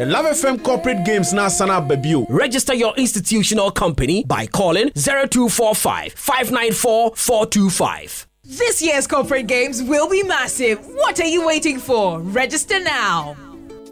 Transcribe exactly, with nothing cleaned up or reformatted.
The Love F M Corporate Games na sana babio. Register your institutional company by calling zero two four five, five nine four, four two five. This year's Corporate Games will be massive. What are you waiting for? Register now.